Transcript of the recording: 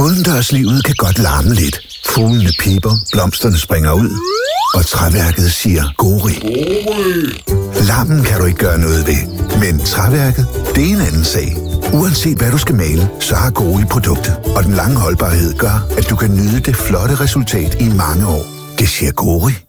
Udendørslivet kan godt larme lidt. Fuglene piper, blomsterne springer ud, og træværket siger gori. Larmen kan du ikke gøre noget ved, men træværket, det er en anden sag. Uanset hvad du skal male, så har Gori produktet, og den lange holdbarhed gør, at du kan nyde det flotte resultat i mange år. Det siger Gori.